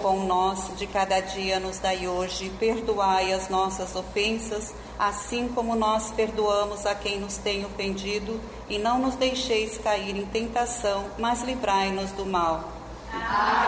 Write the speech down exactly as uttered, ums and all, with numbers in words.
pão nosso de cada dia nos dai hoje, perdoai as nossas ofensas, assim como nós perdoamos a quem nos tem ofendido, e não nos deixeis cair em tentação, mas livrai-nos do mal. Amém.